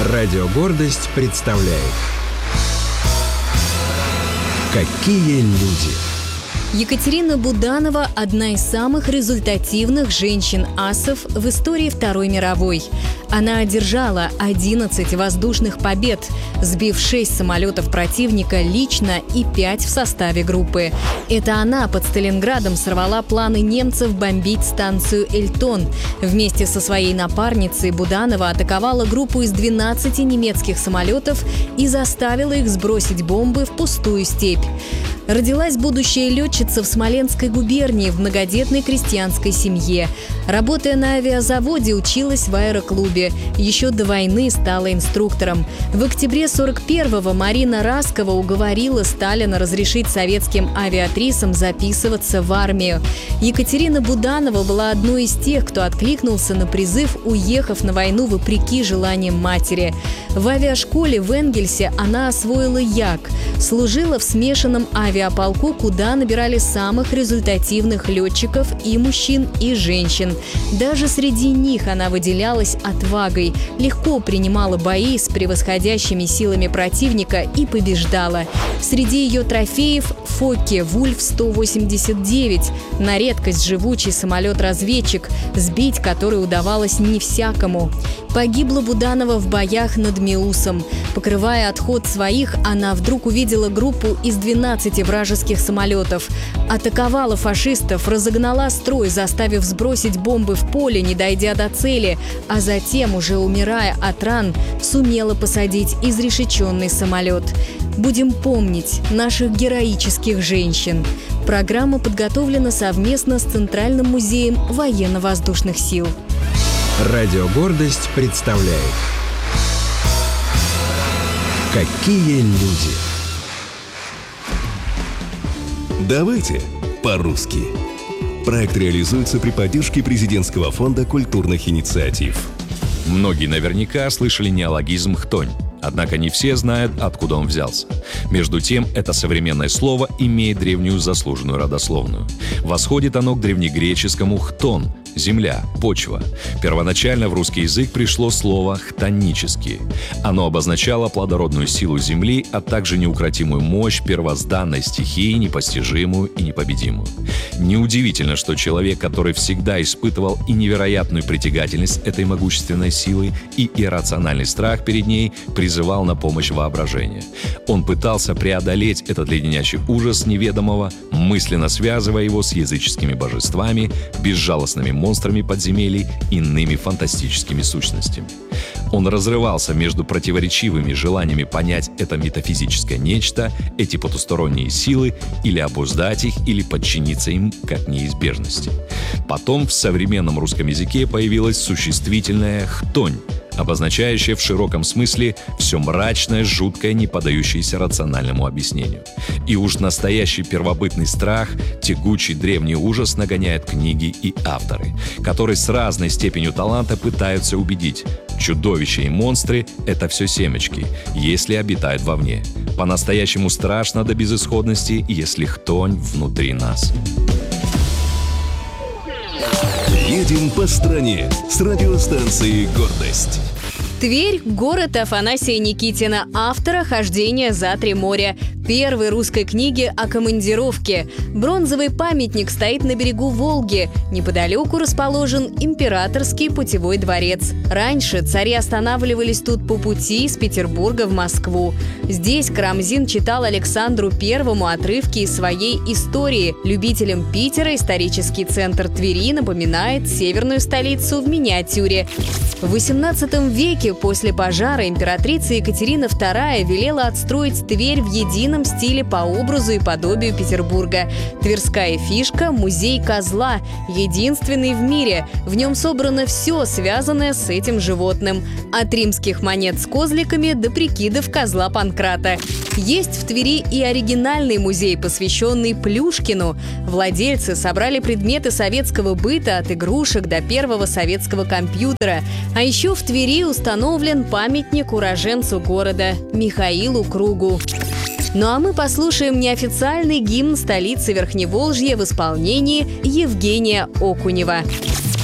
Радио «Гордость» представляет «Какие люди». Екатерина Буданова – одна из самых результативных женщин-асов в истории Второй мировой. Она одержала 11 воздушных побед, сбив 6 самолетов противника лично и 5 в составе группы. Это она под Сталинградом сорвала планы немцев бомбить станцию Эльтон. Вместе со своей напарницей Буданова атаковала группу из 12 немецких самолетов и заставила их сбросить бомбы в пустую степь. Родилась будущая летчица в Смоленской губернии в многодетной крестьянской семье. Работая на авиазаводе, училась в аэроклубе. Еще до войны стала инструктором. В октябре 1941-го Марина Раскова уговорила Сталина разрешить советским авиатрисам записываться в армию. Екатерина Буданова была одной из тех, кто откликнулся на призыв, уехав на войну вопреки желаниям матери. В авиашколе в Энгельсе она освоила як, служила в смешанном авиаполку, куда набирали самых результативных летчиков и мужчин, и женщин. Даже среди них она выделялась отвагой, легко принимала бои с превосходящими силами противника и побеждала. Среди ее трофеев – Фокке Вульф-189, на редкость живучий самолет-разведчик, сбить который удавалось не всякому. Погибла Буданова в боях над Меусом. Покрывая отход своих, она вдруг увидела группу из 12 вражеских самолетов. Атаковала фашистов, разогнала строй, заставив сбросить бомбы в поле, не дойдя до цели, а затем, уже умирая от ран, сумела посадить изрешеченный самолет. Будем помнить наших героических женщин. Программа подготовлена совместно с Центральным музеем военно-воздушных сил. Радио «Гордость» представляет «Какие люди». Давайте по-русски. Проект реализуется при поддержке Президентского фонда культурных инициатив. Многие наверняка слышали неологизм «хтонь». Однако не все знают, откуда он взялся. Между тем, это современное слово имеет древнюю заслуженную родословную. Восходит оно к древнегреческому «хтон» – земля, почва. Первоначально в русский язык пришло слово «хтонический». Оно обозначало плодородную силу земли, а также неукротимую мощь первозданной стихии, непостижимую и непобедимую. Неудивительно, что человек, который всегда испытывал и невероятную притягательность этой могущественной силы, и иррациональный страх перед ней, призывал на помощь воображение. Он пытался преодолеть этот леденящий ужас неведомого, мысленно связывая его с языческими божествами, безжалостными монстрами подземелий, иными фантастическими сущностями. Он разрывался между противоречивыми желаниями понять это метафизическое нечто, эти потусторонние силы, или обуздать их, или подчиниться им как неизбежности. Потом в современном русском языке появилось существительное «хтонь», обозначающее в широком смысле все мрачное, жуткое, не поддающееся рациональному объяснению. И уж настоящий первобытный страх, тягучий древний ужас нагоняют книги и авторы, которые с разной степенью таланта пытаются убедить: чудовища и монстры — это все семечки, если обитают вовне. По-настоящему страшно до безысходности, если хтонь внутри нас. Едем по стране с радиостанцией «Гордость». Тверь – город Афанасия Никитина, автора «Хождения за три моря», первой русской книги о командировке. Бронзовый памятник стоит на берегу Волги. Неподалеку расположен Императорский путевой дворец. Раньше цари останавливались тут по пути из Петербурга в Москву. Здесь Карамзин читал Александру Первому отрывки из своей истории. Любителям Питера исторический центр Твери напоминает северную столицу в миниатюре. В XVIII веке после пожара императрица Екатерина II велела отстроить Тверь в едином стиле по образу и подобию Петербурга. Тверская фишка – музей козла, единственный в мире. В нем собрано все, связанное с этим животным. От римских монет с козликами до прикидов козла Панкрата. Есть в Твери и оригинальный музей, посвященный Плюшкину. Владельцы собрали предметы советского быта от игрушек до первого советского компьютера. А еще в Твери установлен памятник уроженцу города Михаилу Кругу. Ну а мы послушаем неофициальный гимн столицы Верхневолжья в исполнении Евгения Окунева.